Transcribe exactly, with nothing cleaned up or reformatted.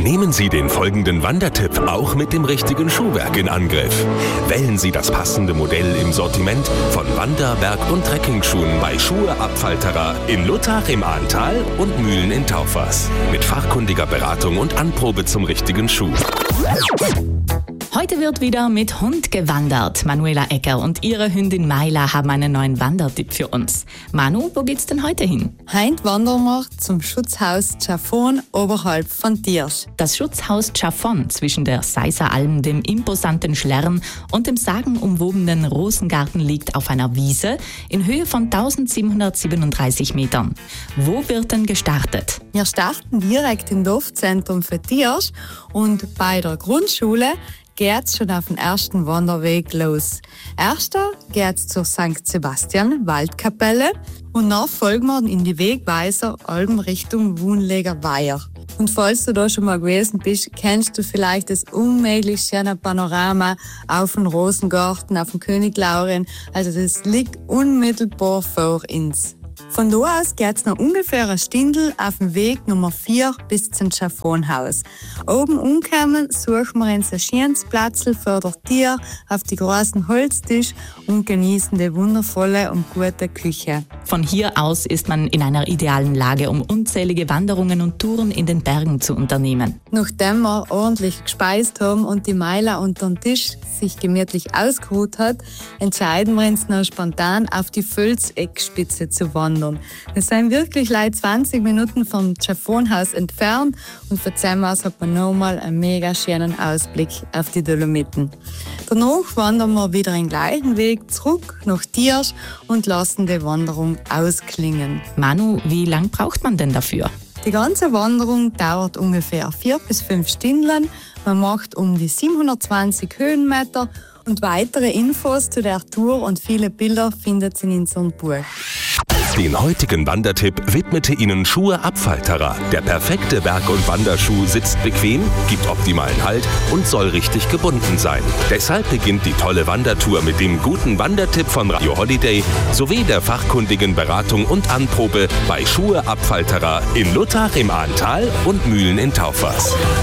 Nehmen Sie den folgenden Wandertipp auch mit dem richtigen Schuhwerk in Angriff. Wählen Sie das passende Modell im Sortiment von Wander-, Berg- und Trekkingschuhen bei Schuhe Abfalterer in Luttach im Ahrntal und Mühlen in Taufers. Mit fachkundiger Beratung und Anprobe zum richtigen Schuh. Heute wird wieder mit Hund gewandert. Manuela Ecker und ihre Hündin Maila haben einen neuen Wandertipp für uns. Manu, wo geht's denn heute hin? Heute wandern wir zum Schutzhaus Tschafon oberhalb von Tiersch. Das Schutzhaus Tschafon zwischen der Seiser Alm, dem imposanten Schlern und dem sagenumwobenen Rosengarten liegt auf einer Wiese in Höhe von eintausendsiebenhundertsiebenunddreißig Metern. Wo wird denn gestartet? Wir starten direkt im Dorfzentrum für Tiersch und bei der Grundschule geht's schon auf den ersten Wanderweg los. Erster geht's zur Sankt Sebastian Waldkapelle und dann folgen wir in die Wegweiser Alben Richtung Wohnleger Weiher. Und falls du da schon mal gewesen bist, kennst du vielleicht das unmöglich schöne Panorama auf den Rosengarten, auf den König Lauren. Also das liegt unmittelbar vor uns. Von da aus geht's noch ungefähr eine Stunde auf dem Weg Nummer vier bis zum Schafonhaus. Oben angekommen suchen wir uns ein schönes Platzl für das Tier auf die großen Holztisch und genießen die wundervolle und gute Küche. Von hier aus ist man in einer idealen Lage, um unzählige Wanderungen und Touren in den Bergen zu unternehmen. Nachdem wir ordentlich gespeist haben und die Maila unter dem Tisch sich gemütlich ausgeruht hat, entscheiden wir uns noch spontan auf die Völzeckspitze zu wandern. Wir sind wirklich leicht zwanzig Minuten vom Schafonhaus entfernt und von dem aus hat man nochmal einen mega schönen Ausblick auf die Dolomiten. Danach wandern wir wieder den gleichen Weg zurück nach Tiersch und lassen die Wanderung ausklingen. Manu, wie lang braucht man denn dafür? Die ganze Wanderung dauert ungefähr vier bis fünf Stunden. Man macht um die siebenhundertzwanzig Höhenmeter und weitere Infos zu der Tour und viele Bilder findet ihr in unserem Buch. Den heutigen Wandertipp widmete Ihnen Schuhe Abfalterer. Der perfekte Berg- und Wanderschuh sitzt bequem, gibt optimalen Halt und soll richtig gebunden sein. Deshalb beginnt die tolle Wandertour mit dem guten Wandertipp von Radio Holiday sowie der fachkundigen Beratung und Anprobe bei Schuhe Abfalterer in Luttach im Ahrntal und Mühlen in Taufers.